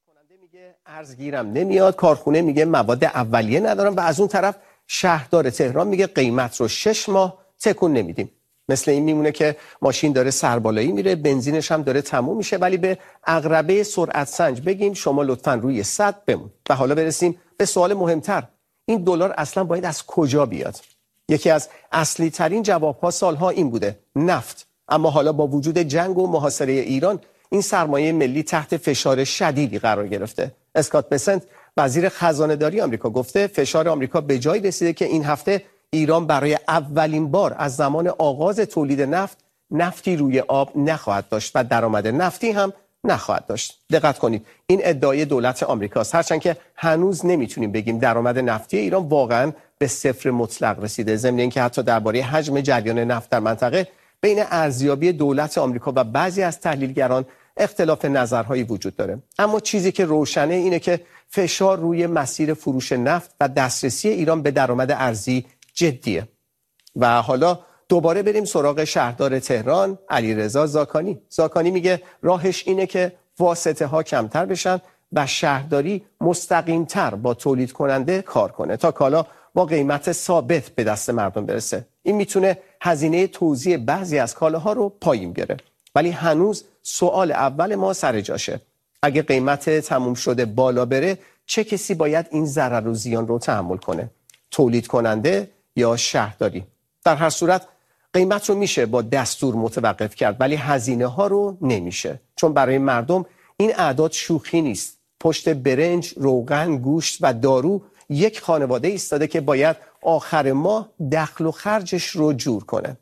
کننده میگه ارز گیرم نمیاد، کارخونه میگه مواد اولیه ندارم و از اون طرف شهردار تهران میگه قیمت رو 6 ماه تکون نمیدیم. مثل این میمونه که ماشین داره سربالایی میره، بنزینش هم داره تموم میشه، ولی به عقربه سرعت سنج بگیم شما لطفاً روی 100 بمون. و حالا برسیم به سوال مهمتر، این دلار اصلا باید از کجا بیاد؟ یکی از اصلی ترین جوابها سالها این بوده، نفت. اما حالا با وجود جنگ و محاصره ایران این سرمایه ملی تحت فشار شدیدی قرار گرفته. اسکات بسنت وزیر خزانه داری آمریکا گفته فشار آمریکا به جایی رسیده که این هفته ایران برای اولین بار از زمان آغاز تولید نفتی روی آب نخواهد داشت و درآمد نفتی هم نخواهد داشت. دقت کنید، این ادعای دولت آمریکاست، هرچند که هنوز نمیتونیم بگیم درآمد نفتی ایران واقعاً به صفر مطلق رسیده. ضمن اینکه حتی درباره حجم جریان نفت در منطقه بین ارزیابی دولت آمریکا و بعضی از تحلیلگران اختلاف نظرهایی وجود داره. اما چیزی که روشنه اینه که فشار روی مسیر فروش نفت و دسترسی ایران به درآمد ارزی جدیه. و حالا دوباره بریم سراغ شهردار تهران علیرضا زاکانی. زاکانی میگه راهش اینه که واسطه ها کمتر بشن و شهرداری مستقیمتر با تولید کننده کار کنه تا کالا با قیمت ثابت به دست مردم برسه. این میتونه هزینه توزیع بعضی از کالاها رو پایین بیاره. ولی هنوز سوال اول ما سر جاشه. اگه قیمت تموم شده بالا بره، چه کسی باید این ضرر و زیان رو تحمل کنه؟ تولید کننده یا شهرداری؟ در هر صورت قیمت رو میشه با دستور متوقف کرد، ولی هزینه ها رو نمیشه. چون برای مردم این اعداد شوخی نیست. پشت برنج، روغن، گوشت و دارو یک خانواده ایستاده که باید آخر ماه دخل و خرجش رو جور کنه.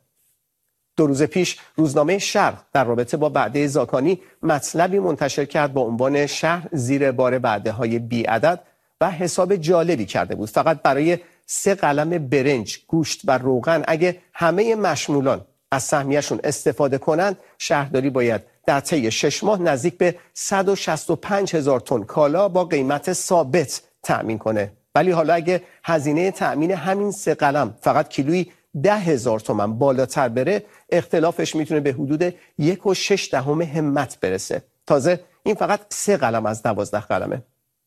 2 روز پیش روزنامه شرق در رابطه با وعده زاکانی مطلبی منتشر کرد با عنوان شهر زیر بار وعده‌های بی‌عدد و حساب جالبی کرده بود. فقط برای 3 قلم برنج، گوشت و روغن اگه همه مشمولان از سهمیه‌شون استفاده کنند، شهرداری باید در طی 6 ماه نزدیک به 165,000 تن کالا با قیمت ثابت تأمین کنه. ولی حالا اگه هزینه تأمین همین 3 قلم فقط کیلویی 10,000 تومان بالاتر بره، اختلافش میتونه به حدود 1.6 همت برسه. تازه این فقط 3 قلم از 12 قلمه.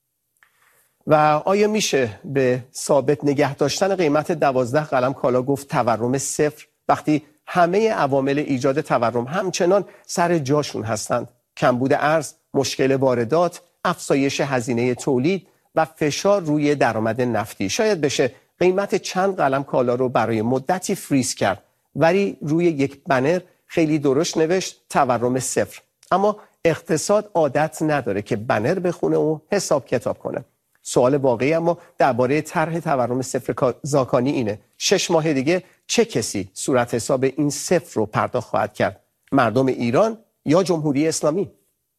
و آیا میشه به ثابت نگه داشتن قیمت 12 قلم کالا گفت تورم صفر وقتی همه عوامل ایجاد تورم همچنان سر جاشون هستند؟ کمبود ارز، مشکل واردات، افزایش هزینه تولید و فشار روی درآمد نفتی. شاید بشه قیمت چند قلم کالا رو برای مدتی فریز کرد، ولی روی یک بنر خیلی درشت نوشت تورم صفر. اما اقتصاد عادت نداره که بنر بخونه و حساب کتاب کنه. سوال واقعی اما درباره طرح تورم صفر زاکانی اینه: 6 ماه دیگه چه کسی صورت حساب این صفر رو پرداخت خواهد کرد؟ مردم ایران یا جمهوری اسلامی؟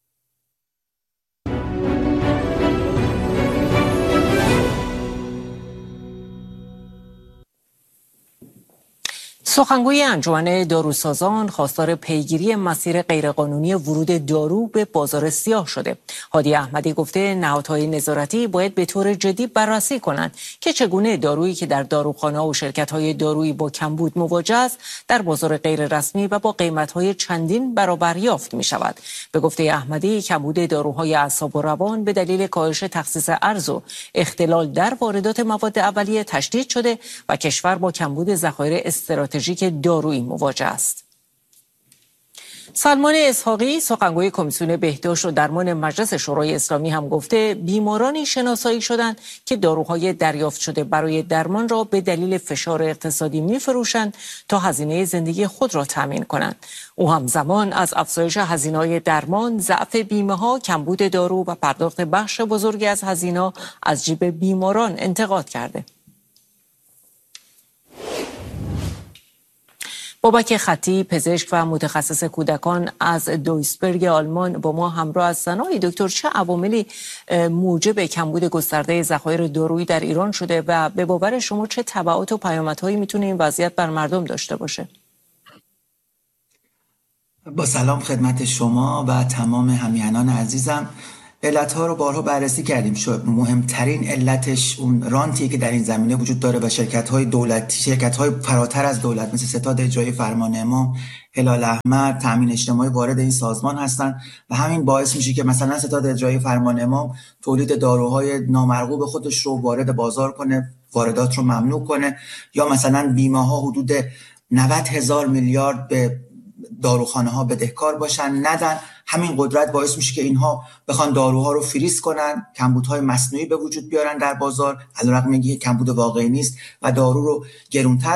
سخنگوی انجمن داروسازان خواستار پیگیری مسیر غیرقانونی ورود دارو به بازار سیاه شده. هادی احمدی گفته نهادهای نظارتی باید به طور جدی بررسی کنند که چگونه دارویی که در داروخانه و شرکت‌های دارویی با کمبود مواجه است در بازار غیر رسمی و با قیمت‌های چندین برابر یافت می‌شود. به گفته احمدی کمبود داروهای اعصاب و روان به دلیل کاهش تخصیص ارز و اختلال در واردات مواد اولیه تشدید شده و کشور با کمبود ذخایر استراتژیک دارویی مواجه است. سلمان اسحاقی سخنگوی کمیسیون بهداشت و درمان مجلس شورای اسلامی هم گفته بیمارانی شناسایی شدند که داروهای دریافت شده برای درمان را به دلیل فشار اقتصادی می‌فروشند تا هزینه زندگی خود را تامین کنند. او همزمان از افزایش هزینه‌های درمان، ضعف بیمه‌ها، کمبود دارو و پرداخت بخش بزرگی از هزینه‌ها از جیب بیماران انتقاد کرده. بابک خطی پزشک و متخصص کودکان از دویسبرگ آلمان با ما همراه هستند. دکتر، چه عواملی موجب کمبود گسترده ذخایر دارویی در ایران شده و به باور شما چه تبعات و پیامدهایی میتونه این وضعیت بر مردم داشته باشه؟ با سلام خدمت شما و تمام همیهنان عزیزم. علت‌ها رو بارها بررسی کردیم. مهمترین علتش اون رانتی که در این زمینه وجود داره و شرکت‌های دولتی، شرکت‌های فراتر از دولت مثل ستاد اجرایی فرمان امام، هلال احمر، تامین اجتماعی وارد این سازمان هستن و همین باعث میشه که مثلا ستاد اجرایی فرمان امام تولید داروهای نامرغوب خودش رو وارد بازار کنه، واردات رو ممنوع کنه، یا مثلا بیمه‌ها حدود 90,000 میلیارد به داروخانه ها بدهکار باشن ندن. همین قدرت باعث میشه که اینها بخوان داروها رو فریز کنن، کمبودهای مصنوعی به وجود بیارن در بازار، علیرغم اینکه کمبود واقعی نیست، و دارو رو گرانتر